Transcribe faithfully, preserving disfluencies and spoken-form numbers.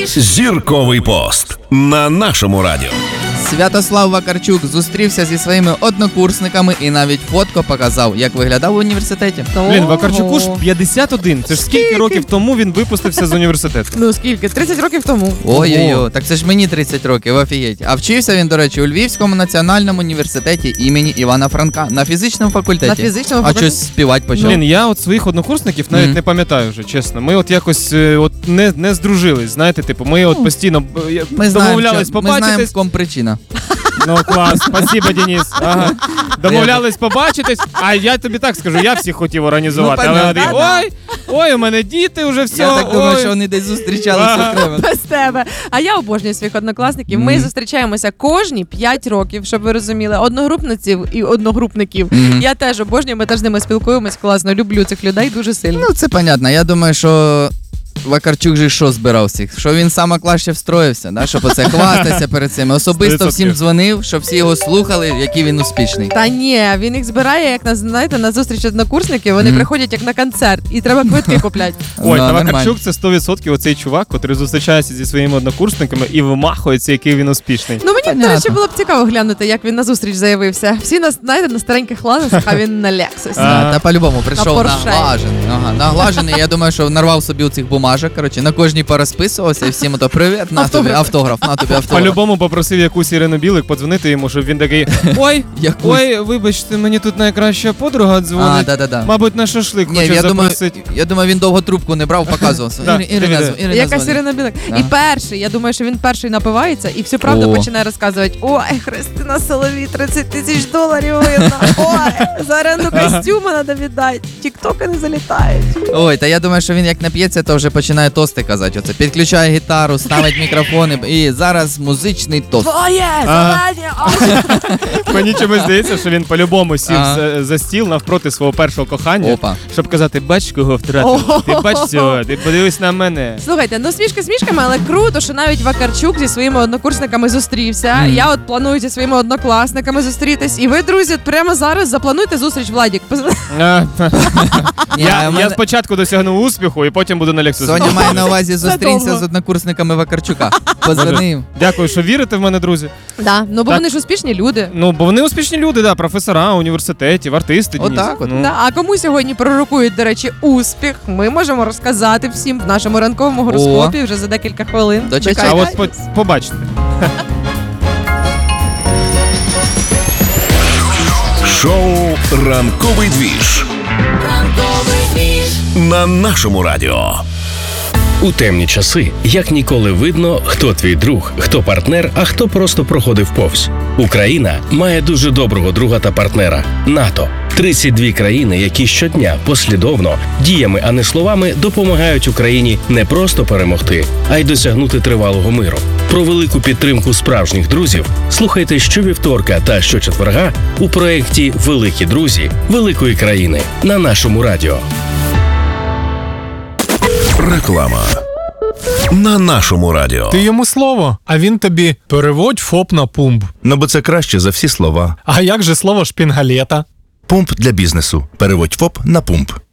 Зірковий пост на нашому радіо. Святослав Вакарчук зустрівся зі своїми однокурсниками і навіть фотку показав, як виглядав в університеті. Блін, Вакарчуку ж п'ятдесят один. Це ж скільки років тому він випустився з університету? Ну скільки? тридцять років тому. Ой-ой-ой, так це ж мені тридцять років, офігеть. А вчився він, до речі, у Львівському національному університеті імені Івана Франка на фізичному факультеті. На фізичному А факультеті? щось співати почав. Блін, я от своїх однокурсників навіть Мгм. не пам'ятаю вже, чесно. Ми от якось е, от не, не здружились, знаєте, типу, ми от постійно е, Ми знаємо, домовлялись що- ми знаємо, побачитись. в кому причина. Ну клас, спасибо, Денис. Ага. Домовлялись побачитись, а я тобі так скажу, я всіх хотів організувати. Ну, Але понятно. вони, ой, ой, у мене діти вже все. Я так думаю, ой. що вони десь зустрічалися Ага. окремо. Без тебе. А я обожнюю своїх однокласників. Ми Мгм. зустрічаємося кожні п'ять років, щоб ви розуміли. Одногрупниців і одногрупників. Мгм. Я теж обожнюю, ми теж з ними спілкуємось. Класно, люблю цих людей дуже сильно. Ну, це понятно. Я думаю, що Вакарчук же що збирав всіх? Що він саме краще встроївся, да? Щоб оце хвастатися перед цими. Особисто сто всім відсотків. дзвонив, щоб всі його слухали, який він успішний. Та ні, він їх збирає, як на знаєте, на зустріч однокурсників. Вони Мгм. приходять як на концерт, і треба квитки купляти. Ой, Ну, та нормально. Вакарчук це сто відсотків оцей чувак, який зустрічається зі своїми однокурсниками і вимахується, який він успішний. Ну мені, до Понятно. речі, було б цікаво глянути, як він на зустріч заявився. Всі нас, знаєте, на стареньких ланосах, а він на Лексусі. А. Да, та по-любому прийшов На Porsche. наглажений. Ага, наглажений. Я думаю, що нарвав собі у цих бумажок. Коротше, на кожній порозписувався і всім ото привіт, на тобі Автограф. автограф, на тобі автограф. По-любому попросив якусь Ірину Білик подзвонити йому, щоб він такий, ой, Якусь. ой, вибачте, мені тут найкраща подруга А, дзвонить. да-да-да. Мабуть, на шашлик Ні, хоче я думаю, запросити. я думаю, він довго трубку не брав, показувався. Да, Ір- Ірина, диви, дзвон- Ірина Якась дзвонить. Ірина Білик. Да. І перший, я думаю, що він перший напивається і всю правду О. починає розказувати. Ой, Христина Соловій, тридцять тисяч доларів видно. Ой, за оренду костюма треба віддати. Тіктоки не залітають. Ой, та я думаю, що він як нап'ється, то вже починає тости казати. Оце підключає гітару, ставить мікрофони і зараз музичний тост. Твоє Ага. завдання! Мені чомусь здається, що він по-любому сів Ага. за, за стіл навпроти свого першого кохання, Опа. щоб казати, бач, кого втратив, ти бач цього, ти подивись на мене. Слухайте, ну смішки смішками, але круто, що навіть Вакарчук зі своїми однокурсниками зустрівся. Мгм. Я от планую зі своїми однокласниками зустрітись. І ви, друзі, прямо зараз заплануйте зустріч, Владік. А, Ні, я, а в я мене- спочатку досягну успіху і потім буду на Лексусі. Соня має на увазі зустрінься довго. з однокурсниками Вакарчука. Позвонив. Дякую, що вірите в мене, друзі. Да, ну бо Так. вони ж успішні люди. Ну, бо вони успішні люди, да, професора, університетів, артисти. Денис. Отак от. Ну. Да, а кому сьогодні пророкують, до речі, успіх, ми можемо розказати всім в нашому ранковому гороскопі вже за декілька хвилин. Дочекайтесь. А от по- побачите. Шоу «Ранковий двіж» на нашому радіо. У темні часи як ніколи видно, хто твій друг, хто партнер, а хто просто проходив повз. Україна має дуже доброго друга та партнера – НАТО. тридцять дві країни, які щодня послідовно, діями, а не словами, допомагають Україні не просто перемогти, а й досягнути тривалого миру. Про велику підтримку справжніх друзів слухайте щовівторка та щочетверга у проєкті «Великі друзі великої країни» на нашому радіо. Реклама на нашому радіо. Ти йому слово, а він тобі переводь ФОП на пумп. Ну, бо це краще за всі слова. А як же слово шпінгалета? Пумп для бізнесу. Переводь ФОП на пумп.